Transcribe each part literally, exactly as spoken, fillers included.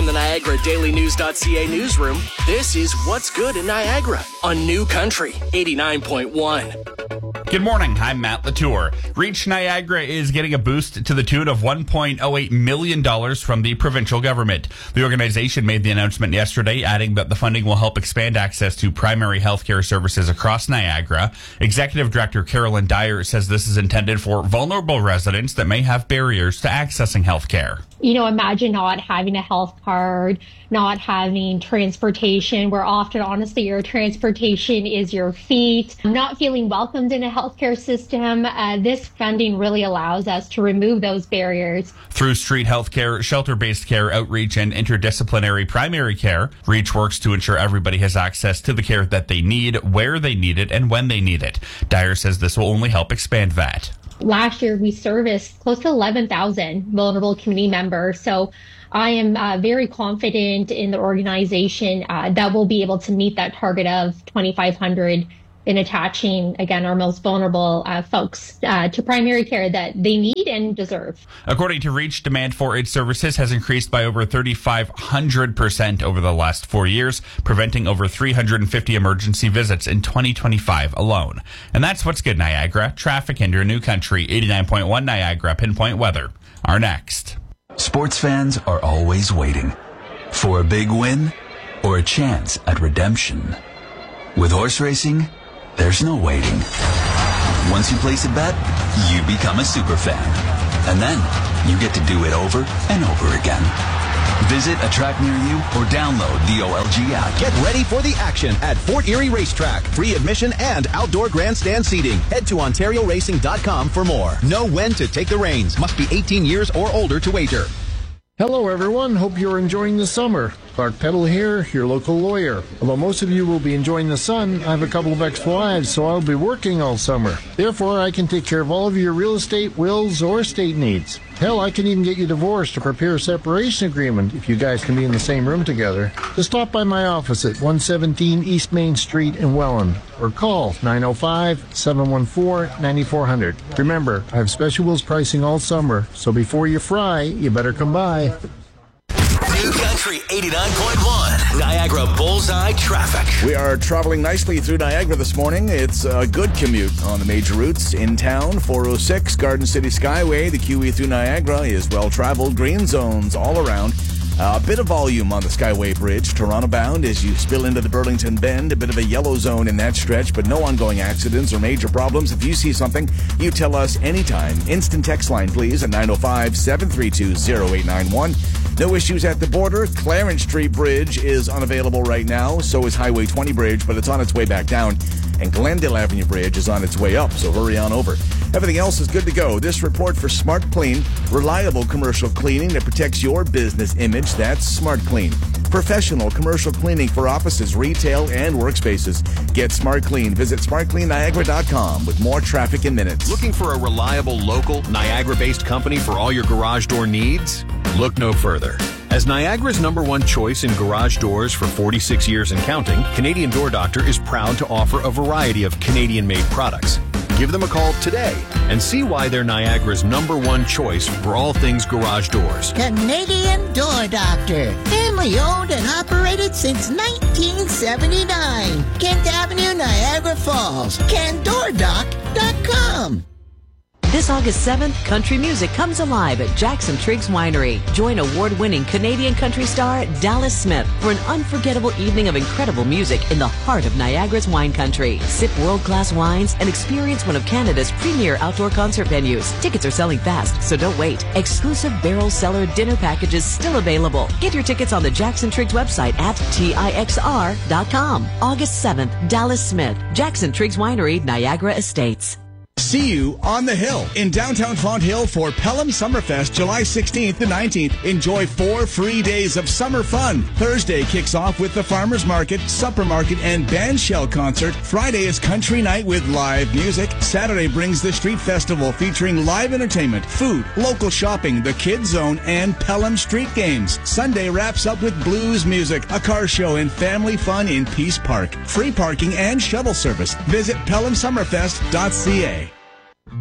the Niagara Daily News dot C A newsroom, this is What's Good in Niagara on New Country eighty-nine point one. Good morning, I'm Matt Latour. Reach Niagara is getting a boost to the tune of one point oh eight million dollars from the provincial government. The organization made the announcement yesterday, adding that the funding will help expand access to primary health care services across Niagara. Executive Director Carolyn Dyer says this is intended for vulnerable residents that may have barriers to accessing health care. You know, imagine not having a health card, not having transportation, where often, honestly, your transportation is your feet, not feeling welcomed in a healthcare system. Uh, this funding really allows us to remove those barriers. Through street health care, shelter-based care, outreach, and interdisciplinary primary care, REACH works to ensure everybody has access to the care that they need, where they need it, and when they need it. Dyer says this will only help expand that. Last year, we serviced close to eleven thousand vulnerable community members. So I am uh, very confident in the organization uh, that we'll be able to meet that target of twenty-five hundred in attaching, again, our most vulnerable uh, folks uh, to primary care that they need and deserve. According to REACH, demand for its services has increased by over thirty-five hundred percent over the last four years, preventing over three hundred fifty emergency visits in twenty twenty-five alone. And that's What's Good Niagara. Traffic in your New Country eighty-nine point one Niagara Pinpoint Weather are next. Sports fans are always waiting for a big win or a chance at redemption. With horse racing, there's no waiting. Once you place a bet, you become a super fan. And then you get to do it over and over again. Visit a track near you or download the O L G app. Get ready for the action at Fort Erie Racetrack. Free admission and outdoor grandstand seating. Head to Ontario Racing dot com for more. Know when to take the reins. Must be eighteen years or older to wager. Hello everyone, hope you're enjoying the summer. Clark Peddle here, your local lawyer. Although most of you will be enjoying the sun, I have a couple of ex-wives, so I'll be working all summer. Therefore, I can take care of all of your real estate, wills, or estate needs. Hell, I can even get you divorced or prepare a separation agreement if you guys can be in the same room together. Just stop by my office at one seventeen East Main Street in Welland or call nine oh five, seven one four, nine four zero zero. Remember, I have special wills pricing all summer, so before you fry, you better come by. New Country eighty-nine point one, Niagara Bullseye Traffic. We are traveling nicely through Niagara this morning. It's a good commute on the major routes. In town, four oh six Garden City Skyway. The Q E through Niagara is well traveled. Green zones all around. A uh, bit of volume on the Skyway Bridge, Toronto bound, as you spill into the Burlington Bend. A bit of a yellow zone in that stretch, but no ongoing accidents or major problems. If you see something, you tell us anytime. Instant text line, please, at nine oh five, seven three two, oh eight nine one. No issues at the border. Clarence Street Bridge is unavailable right now. So is Highway twenty Bridge, but it's on its way back down. And Glendale Avenue Bridge is on its way up, so hurry on over. Everything else is good to go. This report for Smart Clean, reliable commercial cleaning that protects your business image. That's Smart Clean. Professional commercial cleaning for offices, retail, and workspaces. Get Smart Clean. Visit smart clean niagara dot com with more traffic in minutes. Looking for a reliable, local, Niagara-based company for all your garage door needs? Look no further. As Niagara's number one choice in garage doors for forty-six years and counting, Canadian Door Doctor is proud to offer a variety of Canadian-made products. Give them a call today and see why they're Niagara's number one choice for all things garage doors. Canadian Door Doctor. Family owned and operated since nineteen seventy-nine. Kent Avenue, Niagara Falls. can door doc dot com. This August seventh, country music comes alive at Jackson Triggs Winery. Join award-winning Canadian country star Dallas Smith for an unforgettable evening of incredible music in the heart of Niagara's wine country. Sip world-class wines and experience one of Canada's premier outdoor concert venues. Tickets are selling fast, so don't wait. Exclusive barrel cellar dinner packages still available. Get your tickets on the Jackson Triggs website at tixr dot com. August seventh, Dallas Smith, Jackson Triggs Winery, Niagara Estates. See you on the Hill in downtown Font Hill for Pelham Summerfest, July sixteenth to nineteenth. Enjoy four free days of summer fun. Thursday kicks off with the Farmers Market, Supper Market, and Bandshell Concert. Friday is Country Night with live music. Saturday brings the Street Festival featuring live entertainment, food, local shopping, the Kids Zone, and Pelham Street Games. Sunday wraps up with blues music, a car show, and family fun in Peace Park. Free parking and shuttle service. Visit pelham summerfest dot c a.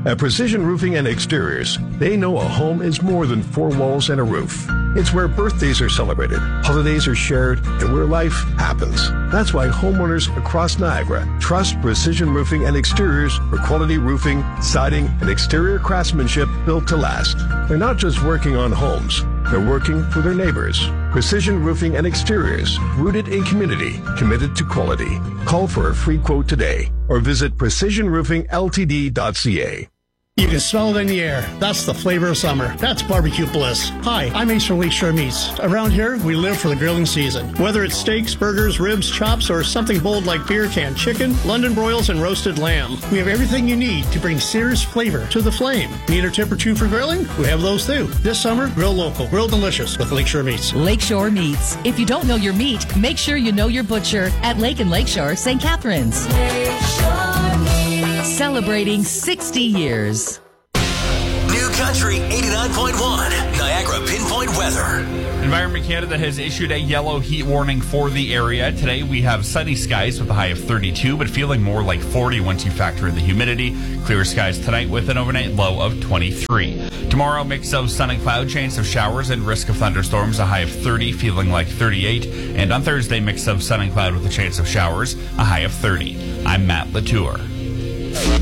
At Precision Roofing and Exteriors, they know a home is more than four walls and a roof. It's where birthdays are celebrated, holidays are shared, and where life happens. That's why homeowners across Niagara trust Precision Roofing and Exteriors for quality roofing, siding, and exterior craftsmanship built to last. They're not just working on homes, they're working for their neighbors. Precision Roofing and Exteriors, rooted in community, committed to quality. Call for a free quote today or visit precision roofing l t d dot c a. You can smell it in the air. That's the flavor of summer. That's barbecue bliss. Hi, I'm Ace from Lakeshore Meats. Around here, we live for the grilling season. Whether it's steaks, burgers, ribs, chops, or something bold like beer can chicken, London broils, and roasted lamb, we have everything you need to bring serious flavor to the flame. Need a tip or two for grilling? We have those too. This summer, grill local, grill delicious with Lakeshore Meats. Lakeshore Meats. If you don't know your meat, make sure you know your butcher at Lake and Lakeshore, Saint Catharines. Lakeshore Meats. Celebrating sixty years. New Country eighty-nine point one, Niagara Pinpoint Weather. Environment Canada has issued a yellow heat warning for the area. Today we have sunny skies with a high of thirty-two, but feeling more like forty once you factor in the humidity. Clear skies tonight with an overnight low of twenty-three. Tomorrow, mix of sun and cloud, chance of showers and risk of thunderstorms, a high of thirty, feeling like thirty-eight. And on Thursday, mix of sun and cloud with a chance of showers, a high of thirty. I'm Matt Latour.